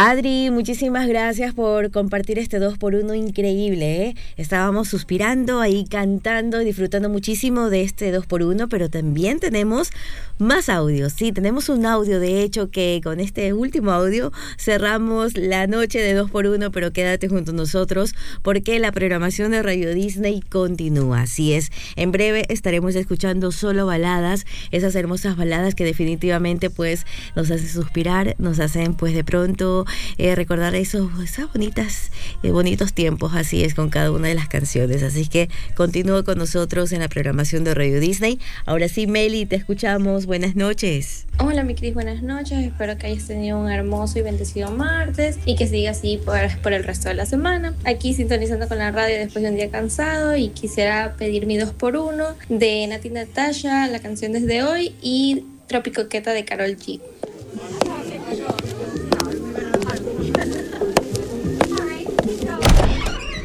Adri, muchísimas gracias por compartir este 2x1 increíble, ¿eh? Estábamos suspirando ahí, cantando, disfrutando muchísimo de este 2x1, pero también tenemos más audios. Sí, tenemos un audio, de hecho, que con este último audio cerramos la noche de 2x1, pero quédate junto a nosotros porque la programación de Radio Disney continúa. Así es, en breve estaremos escuchando solo baladas, esas hermosas baladas que definitivamente pues nos hacen suspirar, nos hacen pues de pronto recordar esos bonitos tiempos, así es, con cada una de las canciones. Así que continúa con nosotros en la programación de Radio Disney. Ahora sí, Meli, te escuchamos. Buenas noches. Hola, mi Cris, buenas noches. Espero que hayas tenido un hermoso y bendecido martes y que siga así por el resto de la semana. Aquí sintonizando con la radio después de un día cansado, y quisiera pedir mi 2x1 de Nati Natasha, la canción Desde Hoy, y Tropicoqueta de Karol G.